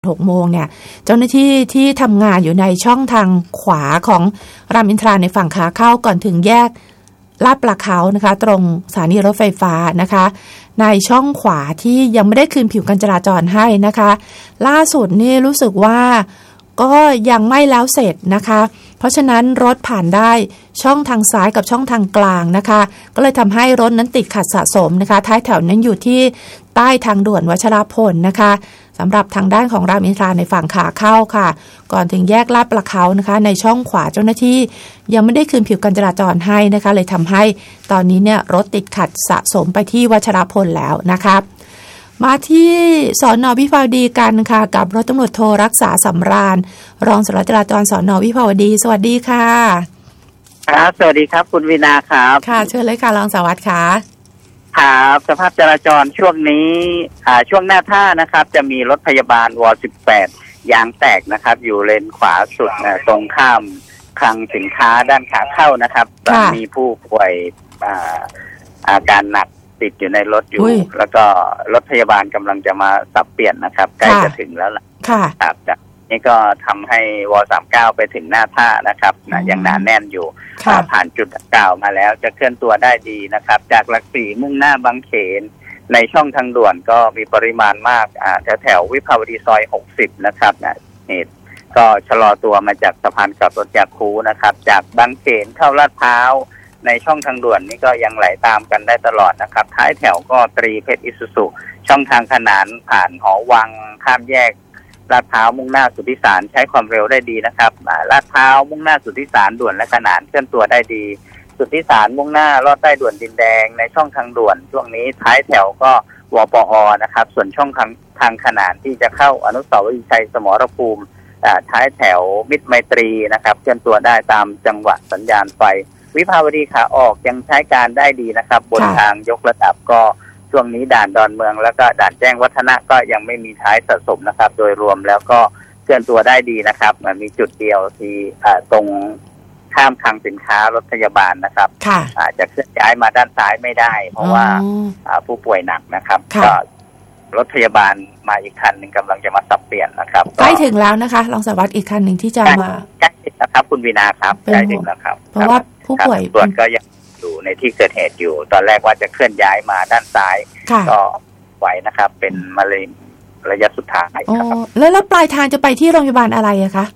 6 โมงเนี่ยเจ้าหน้าที่ที่ทำงานอยู่ในช่องทางขวาของรามอินทราในฝั่งขาเข้าก่อนถึงแยกลาดปลาเขานะคะตรงสถานีรถไฟฟ้านะคะในช่องขวาที่ยังไม่ได้คืนผิวการจราจรให้นะคะล่าสุดนี่รู้สึกว่าก็ยังไม่แล้วเสร็จนะคะเพราะฉะนั้นรถผ่านได้ช่องทางซ้ายกับช่องทางกลางนะคะก็เลยทำให้รถนั้นติดขัดสะสมนะคะท้ายแถวนั้นอยู่ที่ใต้ทางด่วนวชรพลนะคะสำหรับทางด้านของรามอินทราในฝั่งขาเข้าค่ะก่อนถึงแยกลาดปลาเขานะคะในช่องขวาเจ้าหน้าที่ยังไม่ได้คืนผิวการจราจรให้นะคะเลยทำให้ตอนนี้เนี่ยรถติดขัดสะสมไปที่วชรพลแล้วนะคะมาที่สน.วิภาวดีกันค่ะกับร้อยตำรวจโทรักษาสำราญรองสารวัตรจราจรสน.วิภาวดีสวัสดีค่ะครับสวัสดีครับคุณวินาครับค่ะเชิญเลยค่ะรองสารวัตรค่ะครับสภาพจราจรช่วงนี้ช่วงหน้าท่านะครับจะมีรถพยาบาลว18ยางแตกนะครับอยู่เลนขวาสุดตรงข้ามคลังสินค้าด้านขาเข้านะครับมีผู้ป่วยอาการหนักติดอยู่ในรถอยู่แล้วก็รถพยาบาลกำลังจะมาสับเปลี่ยนนะครับใกล้จะถึงแล้วล่ะครับจากนี้ก็ทำให้ว39ไปถึงหน้าท่านะครับยังหนาแน่นอยู่ผ่านจุดเก่ามาแล้วจะเคลื่อนตัวได้ดีนะครับจากหลักสี่มุ่งหน้าบางเขนในช่องทางด่วนก็มีปริมาณมากแถววิภาวดีซอย60นะครับนี่ก็ชะลอตัวมาจากสะพานกลับรถจากคูนะครับจากบางเขนเข้าลาดพร้าวในช่องทางด่วนนี่ก็ยังไหลตามกันได้ตลอดนะครับท้ายแถวก็ตรีเพชรอิสุสุช่องทางขนานผ่านหอวังข้ามแยกลาดพร้าวมุ่งหน้าสุทธิสารใช้ความเร็วได้ดีนะครับลาดพร้าวมุ่งหน้าสุทธิสารด่วนและขนานเคลื่อนตัวได้ดีสุทธิสารมุ่งหน้าลอดใต้ด่วนดินแดงในช่องทางด่วนช่วงนี้ท้ายแถวก็วปอนะครับส่วนช่องทางขนานที่จะเข้าอนุสาวรีย์ชัยสมรภูมิท้ายแถวมิตรไมตรีนะครับเคลื่อนตัวได้ตามจังหวะสัญญาณไฟวิภาวดีขาออกยังใช้การได้ดีนะครับบนทางยกระดับก็ช่วงนี้ด่านดอนเมืองแล้วก็ด่านแจ้งวัฒนะก็ยังไม่มีท้ายสะสมนะครับโดยรวมแล้วก็เคลื่อนตัวได้ดีนะครับมีจุดเดียวที่ตรงข้ามคลังสินค้ารถพยาบาลนะครับจะเคลื่อนย้ายมาด้านซ้ายไม่ได้เพราะว่าผู้ป่วยหนักนะครับก็รถพยาบาลมาอีกคันหนึ่งกำลังจะมาสับเปลี่ยนนะครับใกล้ถึงแล้วนะคะรองสารวัตรอีกคันหนึ่งที่จะมาใกล้ถึงนะครับคุณวีนาครับใกล้ถึงแล้วครับเพราะว่าผู้ป่วยตรวจก็ยังอยู่ในที่เกิดเหตุอยู่ตอนแรกว่าจะเคลื่อนย้ายมาด้านซ้ายก็ไหวนะครับเป็นมะเร็งระยะสุดท้ายครับแล้วปลายทางจะไปที่โรงพยาบาลอะไรอะคะ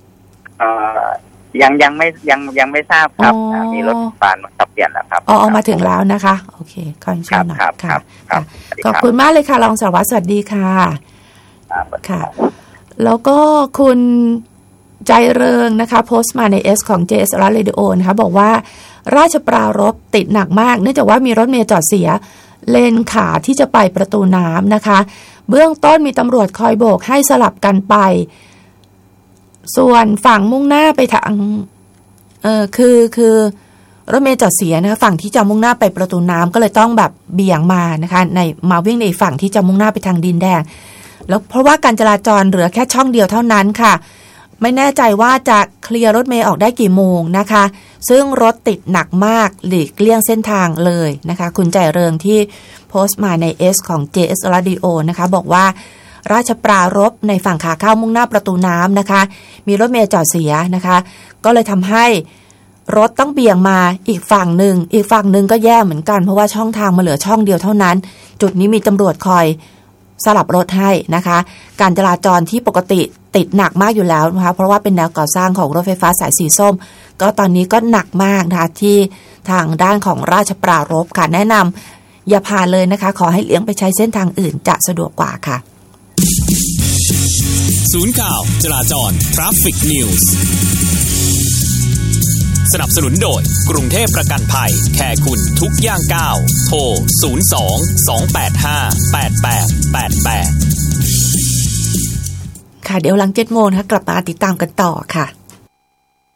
ยังไม่ทราบครับมีรถพยาบาลมาสับเปลี่ยนแล้วครับมาถึงแล้วนะคะโอเคขอบคุณหน่อยค่ะขอบคุณมากเลยค่ะรองสารวัตรสวัสดีค่ะค่ะแล้วก็คุณใจเริงนะคะโพสต์มาใน S ของ JS Radio นะคะบอกว่าราชปรารภติดหนักมากเนื่องจากว่ามีรถเมล์จอดเสียเลนขาที่จะไปประตูน้ำนะคะเบื้องต้นมีตำรวจคอยโบกให้สลับกันไปส่วนฝั่งมุ่งหน้าไปทางคือรถเมล์จอดเสียนะคะฝั่งที่จะมุ่งหน้าไปประตูน้ำก็เลยต้องแบบเบี่ยงมานะคะมาวิ่งในฝั่งที่จะมุ่งหน้าไปทางดินแดงแล้วเพราะว่าการจราจรเหลือแค่ช่องเดียวเท่านั้นค่ะไม่แน่ใจว่าจะเคลียร์รถเมล์ออกได้กี่โมงนะคะซึ่งรถติดหนักมากหลีกเลี่ยงเส้นทางเลยนะคะคุณใจเริงที่โพสต์มาใน S ของ JS Radio นะคะบอกว่าราชปรารภในฝั่งขาเข้ามุ่งหน้าประตูน้ำนะคะมีรถเมล์จอดเสียนะคะก็เลยทำให้รถต้องเบี่ยงมาอีกฝั่งหนึ่งก็แย่เหมือนกันเพราะว่าช่องทางมาเหลือช่องเดียวเท่านั้นจุดนี้มีตำรวจคอยสลับรถให้นะคะการจราจรที่ปกติติดหนักมากอยู่แล้วนะคะเพราะว่าเป็นแนวก่อสร้างของรถไฟฟ้าสายสีส้มก็ตอนนี้ก็หนักมากนะคะที่ทางด้านของราชปรารภค่ะแนะนำอย่าผ่านเลยนะคะขอให้เลี่ยงไปใช้เส้นทางอื่นจะสะดวกกว่าค่ะศูนย์ข่าวจราจร Traffic News สนับสนุนโดยกรุงเทพประกันภัยแค่คุณทุกย่างก้าวโทร02-285-8888ค่ะเดี๋ยวหลัง 7 โมงนะคะกลับมาติดตามกันต่อค่ะ